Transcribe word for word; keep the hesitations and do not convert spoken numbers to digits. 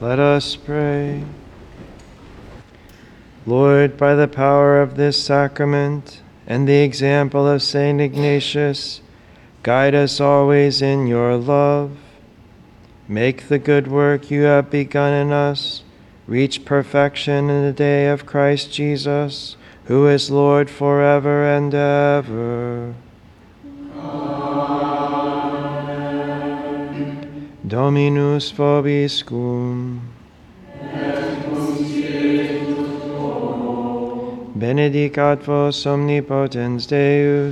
Let us pray. Lord, by the power of this sacrament and the example of Saint Ignatius, guide us always in your love. Make the good work you have begun in us reach perfection in the day of Christ Jesus, who is Lord forever and ever. Amen. Dominus vobiscum. Benedicat vos omnipotens Deus,